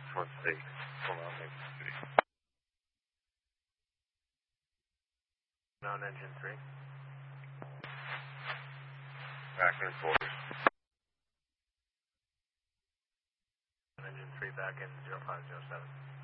616. Hold on, engine 3. Mount engine 3. Back in quarters. Engine 3 back in 0507.